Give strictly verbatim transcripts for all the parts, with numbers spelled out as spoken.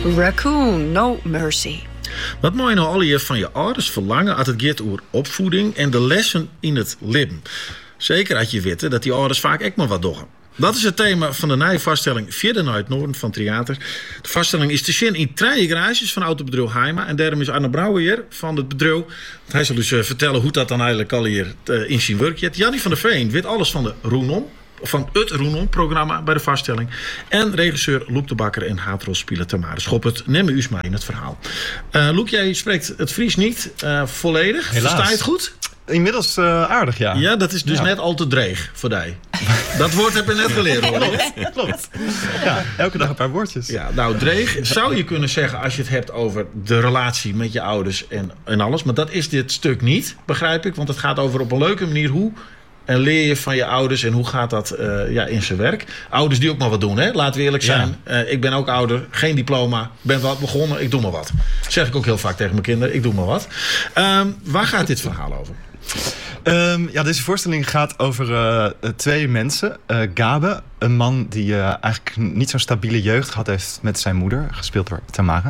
Raccoon, No Mercy. Wat moet je nou al je van je ouders verlangen als het gaat over opvoeding en de lessen in het leven? Zeker als je weet dat die ouders vaak echt maar wat doen. Dat is het thema van de nieuwe vaststelling Verder naar het Noorden van Theater. De vaststelling is te zien in drie garages van autobedrijf Heima. En daarom is Arno Brouwer hier van het bedrijf. Hij zal dus uh, vertellen hoe dat dan eigenlijk al hier uh, in zijn werk zit. Jannie van der Veen weet alles van de Roenom. Van het Roenom-programma bij de vaststelling. En regisseur Loek de Bakker en haatrolspeler Tamara Schoppert nemen u mij in het verhaal. Uh, Loek, jij spreekt het Fries niet uh, volledig. Helaas. Versta je het goed? Inmiddels uh, aardig, ja. Ja, dat is dus ja. net al te dreig voor mij. Dat woord heb je net geleerd, hoor. Klopt, klopt. Ja, elke dag een paar woordjes. Ja, nou, dreig zou je kunnen zeggen als je het hebt over de relatie met je ouders en, en alles. Maar dat is dit stuk niet, begrijp ik. Want het gaat over op een leuke manier hoe en leer je van je ouders en hoe gaat dat uh, ja, in zijn werk. Ouders die ook maar wat doen, hè? Laten we eerlijk zijn. Ja. Uh, ik ben ook ouder, geen diploma, ben wat begonnen, ik doe maar wat. Dat zeg ik ook heel vaak tegen mijn kinderen, ik doe maar wat. Um, waar gaat dit verhaal over? Um, ja, deze voorstelling gaat over uh, twee mensen. Uh, Gabe, een man die uh, eigenlijk niet zo'n stabiele jeugd gehad heeft met zijn moeder, gespeeld door Tamara.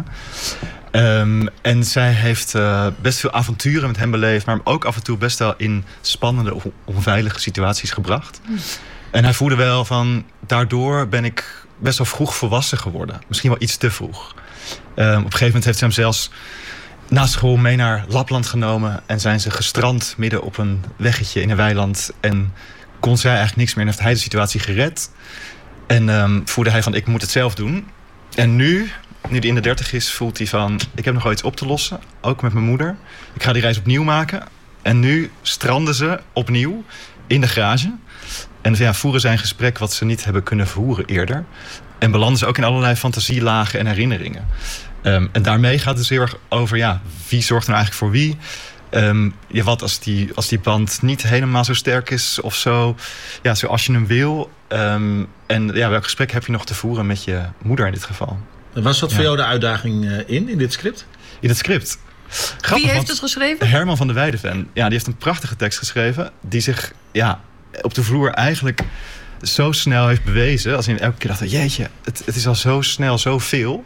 Um, en zij heeft uh, best veel avonturen met hem beleefd, maar hem ook af en toe best wel in spannende of onveilige situaties gebracht. Mm. En hij voelde wel van, daardoor ben ik best wel vroeg volwassen geworden. Misschien wel iets te vroeg. Um, op een gegeven moment heeft ze hem zelfs na school mee naar Lapland genomen en zijn ze gestrand midden op een weggetje in een weiland. En kon zij eigenlijk niks meer en heeft hij de situatie gered. En um, voelde hij van, ik moet het zelf doen. En nu, nu hij in de dertig is, voelt hij van, ik heb nog wel iets op te lossen. Ook met mijn moeder. Ik ga die reis opnieuw maken. En nu stranden ze opnieuw in de garage. En ja, voeren zij een gesprek wat ze niet hebben kunnen voeren eerder. En belanden ze ook in allerlei fantasielagen en herinneringen. Um, en daarmee gaat het dus heel erg over, ja, wie zorgt nou eigenlijk voor wie? Um, ja, wat als die, als die band niet helemaal zo sterk is of zo, ja, zoals je hem wil. Um, en ja, welk gesprek heb je nog te voeren met je moeder in dit geval? Was dat voor ja. jou de uitdaging uh, in, in dit script? In het script? Grappig, wie heeft het geschreven? Herman van der Weideven. Ja, die heeft een prachtige tekst geschreven die zich ja, op de vloer eigenlijk zo snel heeft bewezen. Als je elke keer dacht, jeetje, het, het is al zo snel, zoveel.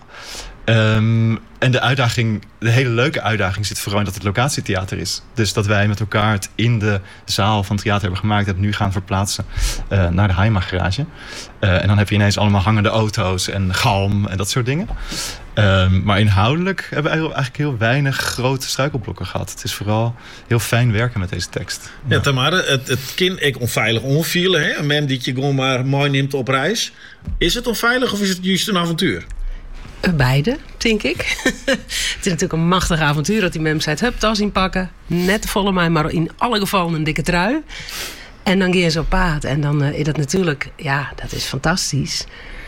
Um, en de uitdaging, de hele leuke uitdaging zit vooral in dat het locatietheater is. Dus dat wij met elkaar het in de zaal van het theater hebben gemaakt en het nu gaan verplaatsen uh, naar de Heima garage. Uh, en dan heb je ineens allemaal hangende auto's en galm en dat soort dingen. Um, maar inhoudelijk hebben we eigenlijk heel weinig grote struikelblokken gehad. Het is vooral heel fijn werken met deze tekst. Ja, ja Tamara, het, het kind ik onveilig onvielen, hè? Een mem die je gewoon maar mooi neemt op reis. Is het onveilig of is het juist een avontuur? Beide, denk ik. Het is natuurlijk een machtig avontuur dat die mem zei, hup, tas inpakken. Net volle mij, maar in alle gevallen een dikke trui. En dan ga je zo op pad. En dan uh, is dat natuurlijk, ja, dat is fantastisch.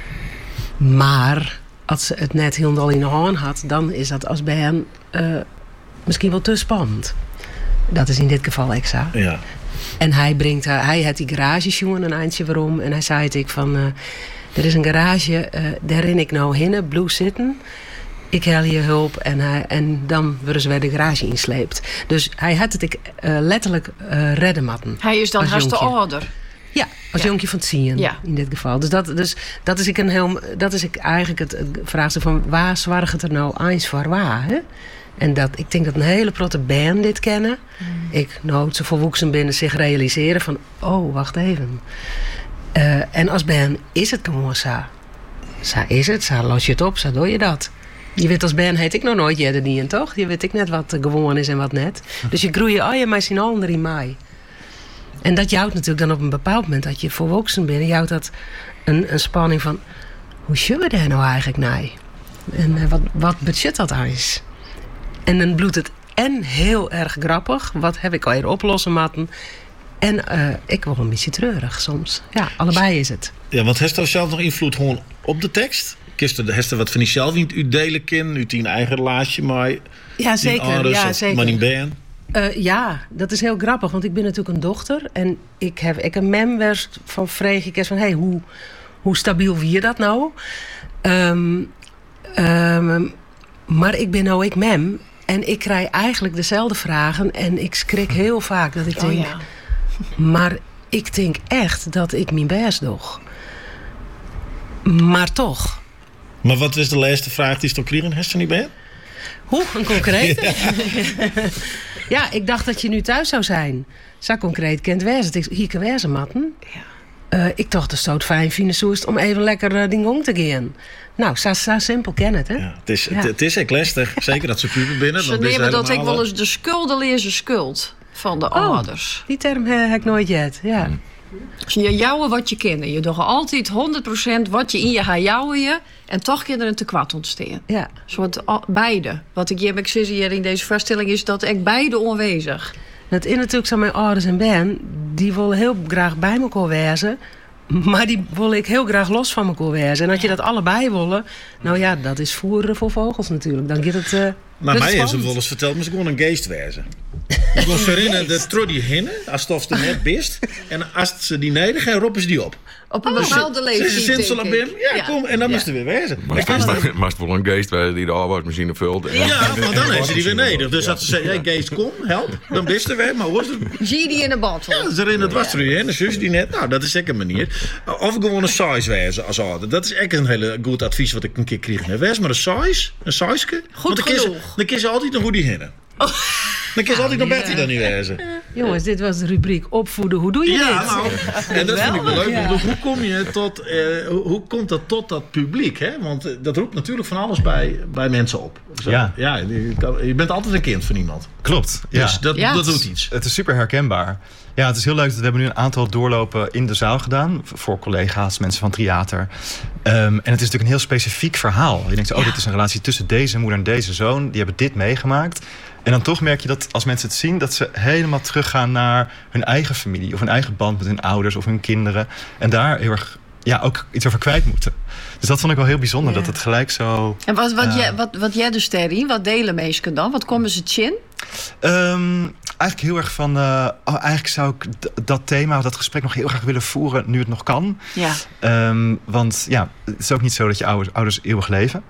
Maar als ze het net helemaal in de hand had, dan is dat als bij hen uh, misschien wel te spannend. Dat is in dit geval Exa. Ja. En hij brengt haar, hij had die garagesjongen een eindje waarom. En hij zei het ik van, uh, er is een garage, uh, daar ren ik nou heen, Blue zitten. Ik haal je hulp en, hij, en dan worden ze weer de garage insleept. Dus hij had het ik uh, letterlijk uh, redden matten. Hij is dan hartstikke ouder. Ja, als ja. jonkje van het zien ja. in dit geval. Dus dat, dus dat is ik een heel, dat is ik eigenlijk het, het vraagstuk van waar zorgt het er nou eens voor waar? Hè? En dat, ik denk dat een hele protte band dit kennen. Mm. Ik nou ze volwassen binnen zich realiseren van oh wacht even. Uh, en als band is het gewoon zo. Zo is het, zo los je het op, zo doe je dat. Je weet als band heet ik nog nooit jeder niet, toch? Je weet ik net wat gewoon is en wat net. Dus je groeit oh je mij zien ander in mij. En dat jouwt natuurlijk dan op een bepaald moment dat je volwassen bent, jouwt dat een, een spanning van hoe zullen we daar nou eigenlijk naar? En uh, wat, wat budget dat is? En dan bloedt het en heel erg grappig. Wat heb ik al hier oplossen matten? En uh, ik word een beetje treurig soms. Ja, allebei is het. Ja, want heeft u zelf nog invloed gewoon op de tekst? Heeft er wat van jezelf in u delen kind, uit je eigen relatie, maar ja, zeker. Ja, zeker. Maar niet ben. Uh, ja, dat is heel grappig, want ik ben natuurlijk een dochter en ik heb ik een mem werd van vreeg ik eens van hey, hoe, hoe stabiel wie je dat nou? Um, um, maar ik ben nou ik mem en ik krijg eigenlijk dezelfde vragen en ik schrik heel vaak dat ik denk, oh, ja. maar ik denk echt dat ik mijn best doe. Maar toch. Maar wat is de laatste vraag die je toch kregen? Heeft ze niet bij? Hoe? Een concreet? Ja. ja, ik dacht dat je nu thuis zou zijn. Zo concreet kent wezen. Ik hier kan wezen, matten. Ja. Uh, ik dacht dat het fijn vinden zo is het om even lekker uh, ding om te gaan. Nou, zo, zo simpel ken het, hè? Ja, het is, ja. het, het is echt lastig. Zeker dat ze puber binnen. Ze nemen dat ik wel eens de schuldenleerse schuld van de oh, ouders. Die term heb ik nooit jet, ja. Hmm. Je jouwen wat je kennen. Je doet altijd honderd procent wat je in je gaat jouwen je. En toch kan er een tekort ontstaan. Ja. Zoals beide. Wat ik hier zie hier in deze voorstelling is dat ik beide onwezig. Dat is natuurlijk zo mijn ouders en ben. Die willen heel graag bij elkaar wezen. Maar die wil ik heel graag los van elkaar wezen. En als je dat allebei willen... Nou ja, dat is voeren voor vogels natuurlijk. Dan gaat het... Uh, maar mij is het wel eens verteld, maar ze gewoon een geest wezen. Je kon ze herinneren, de trouw die hinnen, als het er net bist. En als ze die neder gaan, roepen ze die op. Op een bepaalde leeftijd. Ze zijn zo bim, ja, ja, kom, en dan ja. moest er weer wezen. Maar het wel een geest wezen die de arbeidsmachine vult. Ja, ja, maar dan heeft ze die weer neder. Dus als ze zeggen, hey, geest, kom, help, dan bist er weer. Maar hoor ze... Zie je die in de bad? Ja, ze erin het was er weer, en de zus die net. Nou, dat is zeker een manier. Of gewoon een size wezen als ouder. Dat is echt een hele goed advies wat ik een keer kreeg. Wees maar een size, een sizeske. Goed genoeg. Dan kies je altijd nog hoe die hinnen. Oh. Dan kun je altijd nog beter dan niet wezen. Jongens, dit was de rubriek opvoeden. Hoe doe je ja, dit? Nou, en dat vind ik wel leuk. Ja. Want hoe kom je tot, uh, hoe, hoe komt dat tot dat publiek? Hè? Want uh, dat roept natuurlijk van alles bij, bij mensen op. Zo, ja. Ja, je, kan, je bent altijd een kind van iemand. Klopt. Ja. Dus dat, ja. dat doet iets. Het is super herkenbaar. Ja, het is heel leuk dat we hebben nu een aantal doorlopen in de zaal gedaan. Voor collega's, mensen van theater. Um, en het is natuurlijk een heel specifiek verhaal. Je denkt, oh, ja. dit is een relatie tussen deze moeder en deze zoon. Die hebben dit meegemaakt. En dan toch merk je dat als mensen het zien... dat ze helemaal teruggaan naar hun eigen familie... of hun eigen band met hun ouders of hun kinderen. En daar heel erg ja, ook iets over kwijt moeten. Dus dat vond ik wel heel bijzonder, ja. dat het gelijk zo... En wat, wat, uh, jij, wat, wat jij dus daarin, wat delen mensen dan? Wat komen ze chin? Um, eigenlijk heel erg van... Uh, oh, eigenlijk zou ik d- dat thema, dat gesprek nog heel graag willen voeren... nu het nog kan. Ja. Um, want ja, het is ook niet zo dat je ouders, ouders eeuwig leven.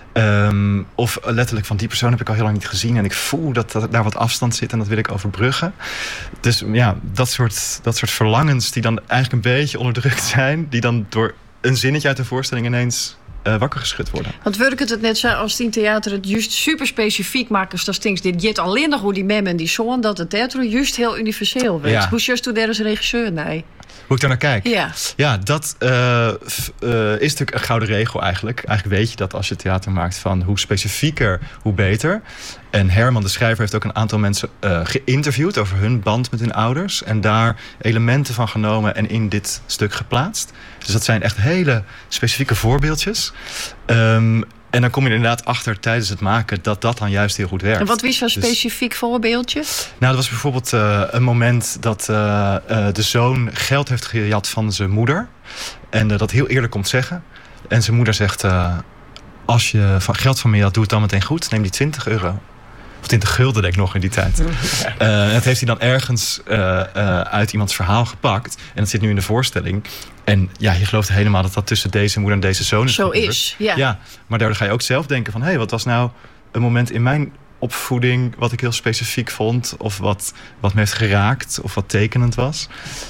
Um, of letterlijk van die persoon heb ik al heel lang niet gezien... en ik voel dat, dat daar wat afstand zit en dat wil ik overbruggen. Dus ja, dat soort, dat soort verlangens die dan eigenlijk een beetje onderdrukt zijn... die dan door een zinnetje uit de voorstelling ineens... Uh, wakker geschud worden. Want wil ik het net zo als die theater het juist super specifiek maken, dat stinkt dit jet alleen nog hoe die mem en die zoon dat het theater juist heel universeel werd. Ja. Hoe juist toen daar als regisseur nee? Hoe ik daar naar kijk? Ja, ja dat uh, f, uh, is natuurlijk een gouden regel eigenlijk. Eigenlijk weet je dat als je theater maakt van hoe specifieker, hoe beter. En Herman, de schrijver, heeft ook een aantal mensen uh, geïnterviewd over hun band met hun ouders. En daar elementen van genomen en in dit stuk geplaatst. Dus dat zijn echt hele specifieke voorbeeldjes. Um, En dan kom je er inderdaad achter tijdens het maken dat dat dan juist heel goed werkt. En wat was zo'n dus, specifiek voorbeeldje? Nou, dat was bijvoorbeeld uh, een moment dat uh, uh, de zoon geld heeft gejat van zijn moeder. En uh, dat heel eerlijk komt zeggen. En zijn moeder zegt, uh, als je van geld van me had, doe het dan meteen goed. Neem die twintig euro. Of twintig gulden, denk ik nog in die tijd. Uh, dat heeft hij dan ergens uh, uh, uit iemands verhaal gepakt. En dat zit nu in de voorstelling. En ja, je gelooft helemaal dat dat tussen deze moeder en deze zoon is Zo gebeurd. is, ja. ja. Maar daardoor ga je ook zelf denken van... hé, hey, wat was nou een moment in mijn opvoeding... wat ik heel specifiek vond... of wat, wat me heeft geraakt... of wat tekenend was...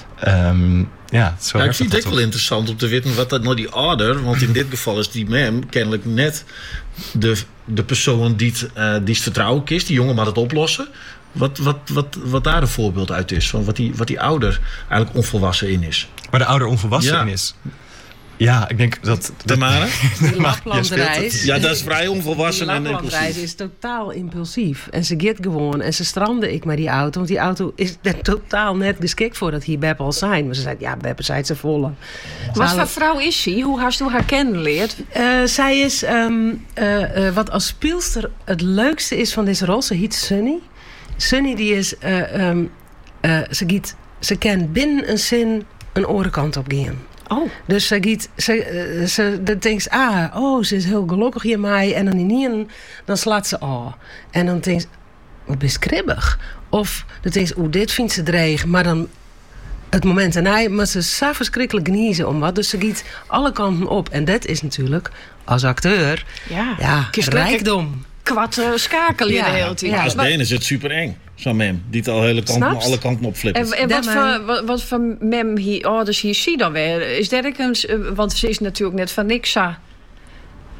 Um, ja, zo ja, ik vind het ook wel interessant om te weten wat dat nou die ouder... want in dit geval is die mem kennelijk net de, de persoon die het, uh, die het vertrouwen kiest. Die jongen maar het oplossen. Wat, wat, wat, wat daar een voorbeeld uit is. Van wat, die, wat die ouder eigenlijk onvolwassen in is. Waar de ouder onvolwassen ja. in is? Ja, ik denk dat... De Mare? De Laplandreis. Ja, dat is vrij onvolwassen en impulsief. De Laplandreis is totaal impulsief. En ze gaat gewoon. En ze strandde ik met die auto. Want die auto is totaal net geschikt voor dat hier Beppe al zijn. Maar ze zei, ja, Beppe zei ze volle. Wat voor vrouw is ze? Hoe hast u haar kennen leert? Uh, zij is, um, uh, uh, wat als speelster het leukste is van deze rol. Ze heet Sunny. Sunny die is, uh, um, uh, ze, giet, ze kan binnen een zin een orenkant op gaan. Oh. Dus ze giet, ze, uh, ze dan denkt, ah, oh, ze is heel gelukkig hier mij. En dan in niet, dan slaat ze oh. En dan denkt ze, wat best kribbig. Of dan denkt ze, oeh, dit vindt ze dreig. Maar dan, het moment daarna, maar ze zo verschrikkelijk geniezen om wat. Dus ze giet alle kanten op. En dat is natuurlijk, als acteur, ja, ja rijkdom. Kwart uh, schakelen ja. de hele tijd. Ja. Als mem is het super eng. Zo'n mem. Die het al hele kanten, alle kanten opflippert. En, en wat, voor, wat, wat voor mem hier, oh, dus hier zie dan weer. Is dat een, want ze is natuurlijk net van niks. Uh,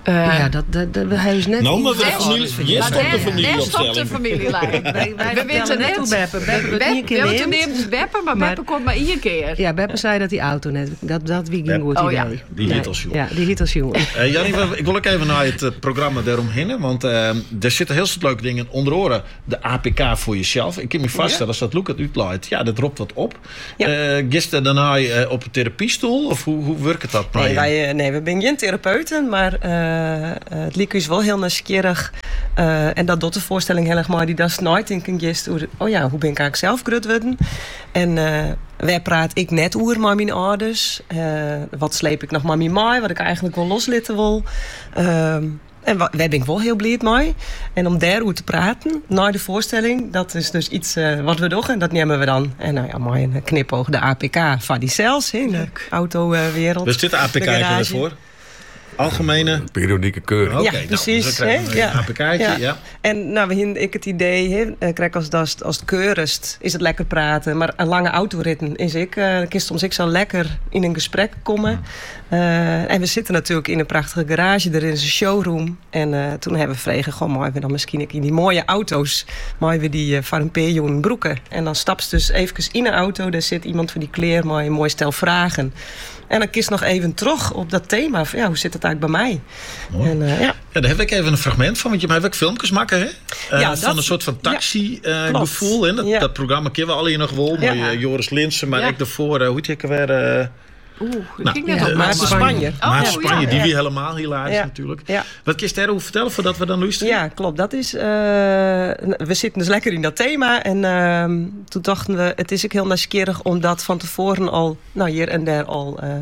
Uh, ja, dat, dat, dat we hebben net. Nou, maar de familie, je stopt de familieopstelling. de familielijn. Wij, wij we weten net hoe Beppe. Beppe wordt één keer neemt. Beppe neemt Beppe, maar Beppe komt maar één keer. Ja, Beppe zei dat die auto net. Dat, dat wie ging goed oh, idee. Ja. Die hit als jongen. Ja, die hit als jongen. Uh, Jannie, ik wil ook even naar het uh, programma daaromheen. Want uh, er zitten heel veel leuke dingen onder oren. De A P K voor jezelf. Ik kan me vaststellen, als dat Luc het uitlaat, ja, dat roept wat op. Ja. Uh, Gisteren daarna uh, op een therapiestoel? Of hoe, hoe werkt dat? Nee, wij, nee, we zijn geen therapeuten, maar uh, het liep is wel heel nieuwsgierig. Uh, en dat doet de voorstelling heel erg mooi. Die dat nooit in kan gisteren. Oh ja, hoe ben ik eigenlijk zelf grut worden? En uh, wij praat ik net over met mijn ouders. Uh, wat sleep ik nog maar mee mee? Wat ik eigenlijk wel loslitten wil. Uh, En wij ben ik wel heel blij mee. En om daarover te praten, na de voorstelling, dat is dus iets uh, wat we doen. En dat nemen we dan. En nou ja, mooi een knipoog, de A P K van die zelfs in de autowereld. Dus dit A P K ervoor? Algemene periodieke keuring. Ja, okay, precies. Nou, dus ja. A P K'tje, ja. ja. En nou, we hebben ik het idee, he, kijk, als, als, als het keurest, is het lekker praten. Maar een lange autoritten is ik. Uh, ik soms ik zo lekker in een gesprek komen. Uh, en we zitten natuurlijk in een prachtige garage. Er is een showroom. En uh, toen hebben we vregen, gewoon mooi we dan misschien in die mooie auto's. Mooi we die uh, van een peerjoen broeken. En dan stap ze dus even in een auto. Daar zit iemand voor die kleer, mooi, een mooi stel vragen. En dan kies nog even terug op dat thema. Van, ja, hoe zit het eigenlijk bij mij? En, uh, ja. ja, daar heb ik even een fragment van. Want je hebt ook filmpjes maken, hè? Uh, ja, van dat, een soort van taxi-gevoel. ja, uh, dat, ja. dat programma kennen we alle hier nog wel. Ja. Met uh, Joris Linssen, maar ja. ik daarvoor, uh, hoe heet ik weer... Uh, Oeh, dat nou, ging net ja, op Maarten Spanje. Oh, Maarten oh, Spanje, ja. die wie helemaal hilarisch ja. natuurlijk. Ja. Wat kun je daarover vertellen voordat we dan luisteren? Ja, klopt. Dat is, uh, we zitten dus lekker in dat thema. En uh, toen dachten we, het is ook heel nieuwsgierig om dat van tevoren al, nou hier en daar al... Uh,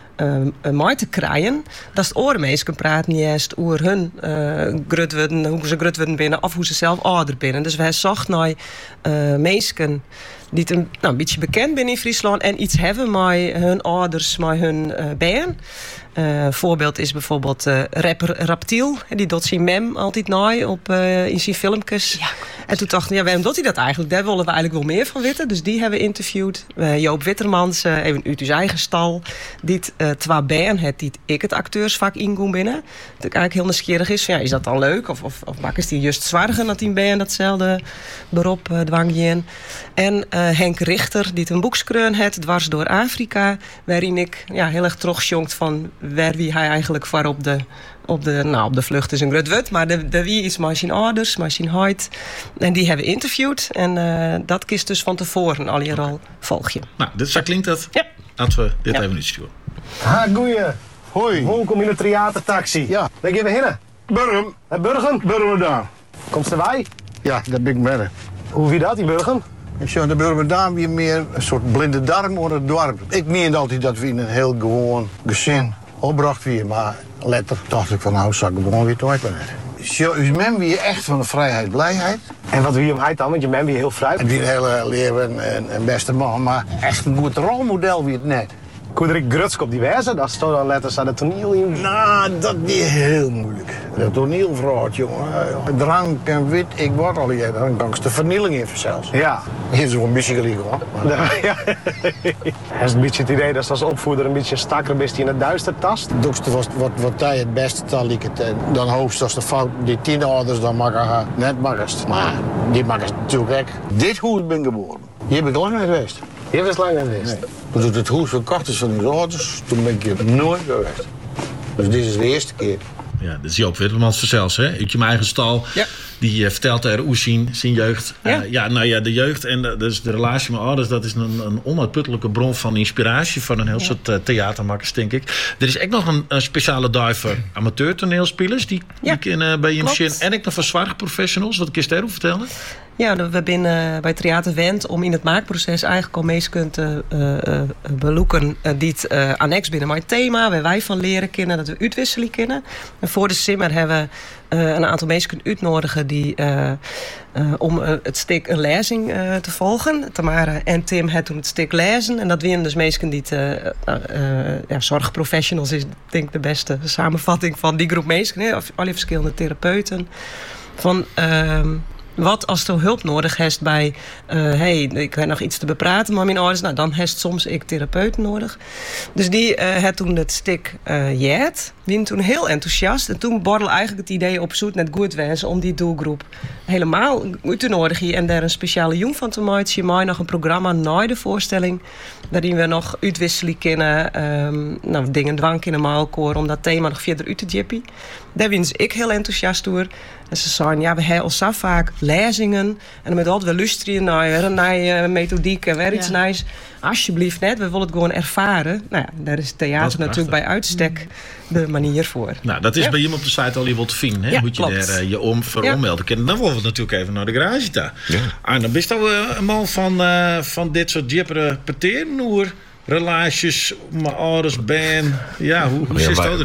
Uh, mooi te krijgen. Dat het oormeesken praat niet eens over hun uh, grut worden, hoe ze grut worden binnen of hoe ze zelf ouder binnen. Dus wij zochten naar uh, meesken die een, nou, een beetje bekend zijn in Friesland en iets hebben met hun ouders, met hun uh, band. Een uh, voorbeeld is bijvoorbeeld uh, rapper Raptiel. Die doet zijn mem altijd naai op uh, in zijn filmpjes. Ja, en toen dachten we, ja, waarom doet hij dat eigenlijk? Daar willen we eigenlijk wel meer van weten. Dus die hebben we interviewd. Uh, Joop Wittermans, uh, even uit zijn eigen stal. Die uh, twee band het die ik het acteursvak ingoen binnen. Dat ik eigenlijk heel nieuwsgierig is. Van, ja, is dat dan leuk? Of, of, of maken ze die juist zwaarder dat die band datzelfde beroep uh, dwang je in? En uh, Henk Richter, die een boekskreun het dwars door Afrika. Waarin ik ja, heel erg terugjongt van waar wie hij eigenlijk voor op de, op de, nou, op de vlucht is een groot woord, maar de, de wie is maar zijn ouders, maar zijn huid. En die hebben we interviewd en uh, dat kiest dus van tevoren al hier al volg je. Nou, dus zo klinkt het. Ja. Laten we dit ja. even uitsturen. Ha, goeie. Hoi. Welkom in de theatertaxi. Ja. Waar gaan we heen? Burgum. Naar Burgen? Burgerdaan. Komt er wij? Ja, dat ben ik met. Hoe wie dat, die Burgen? Ik zeg, de Burgerdaan weer meer een soort blinde darm onder het dorp. Ik meen altijd dat we in een heel gewoon gezin opbracht weer, maar later dacht ik van nou, zou ik gewoon weer thuis blijven. Zo, dus men weer echt van de vrijheid, blijheid. En wat wie hem hij dan? Want je bent weer heel vrij. En die hele leven een, een beste man, maar echt een goed rolmodel wie het net. Koederik Grutsk op die wijze, dat stond dan letters aan het toneel in. Nou, dat is heel moeilijk. Dat toneelvrouwt, jongen. Drank en wit, ik word al hier. Dan kan ik de vernieling even zelfs. Ja. Hier is zo'n beetje gelijk hoor. Maar... Ja. Hij is een beetje het idee dat als opvoeder een beetje stakker bent die in het duister tast. Het was wat, wat hij het beste tal ik het. Dan hoopst als de fout die tien ouders dan mag hij net magest. Maar die mag het natuurlijk ook. Dit huis ben geboren. Hier ben ik lang geweest. Hier was lang geweest. Nee. Toen het huis verkocht is van die ouders, toen ben ik hier nooit geweest. Dus dit is de eerste keer. Ja, dat is Joop Wittermans vanzelfs, hè? Uit je eigen stal. Ja. Die uh, vertelt er hoe zien, zijn jeugd. Ja. Uh, ja, nou ja, de jeugd en de, dus de relatie met ouders, dat is een, een onuitputtelijke bron van inspiratie van een heel ja. soort uh, theatermakers, denk ik. Er is ook nog een, een speciale dive voor amateur-toneelspelers die, ja. die kennen bij je zin. En ik nog voor zware professionals. Wat kun je daarover vertellen? Ja, we binnen bij Theater Wend om in het maakproces eigenlijk al meest kunt uh, uh, beloeken uh, die het uh, annex binnen mijn thema, waar wij van leren kennen, dat we uitwisselen kennen. En voor de simmer hebben we uh, een aantal mensen kunnen uitnodigen die uh, uh, om uh, het stuk een lezing uh, te volgen. Tamara en Tim hebben toen het stuk lezen en dat winnen dus mensen die het, uh, uh, uh, ja, zorgprofessionals is denk ik de beste samenvatting van die groep mensen, hè, of alle verschillende therapeuten. Van uh, wat als er hulp nodig heeft bij, uh, hey, ik heb nog iets te bepraten met mijn ouders, nou dan heeft soms ik therapeuten nodig. Dus die uh, had toen het stuk uh, jet. waren toen heel enthousiast. En toen borrelde eigenlijk het idee op zoek naar het goed wezen om die doelgroep helemaal uit te nodigen en daar een speciale jong van te maken. Maar nog een programma na de voorstelling, waarin we nog uitwisselen kunnen, um, nou, dingen dwang in een maalkoor om dat thema nog verder uit te jippen. Daar ben ik heel enthousiast door. En ze zeiden, ja, we hebben al zo vaak lezingen en dan moet altijd wel luisteren naar een nieuwe methodiek en weer iets ja. nieuws. Alsjeblieft net, we willen het gewoon ervaren. Nou ja, daar is theater is natuurlijk bij uitstek de manier voor. Nou, dat is ja. bij iemand op de site al je wilt vinden. Hè? Ja, moet je klopt. daar uh, je om voor ja. ommelden. Dan willen we natuurlijk even naar de garage daar. Ja. Ah, dan bist je uh, een man van, uh, van dit soort jippere parteren, relaties, mijn ouders, ben. Ja, hoe, hoe ja, zit dat?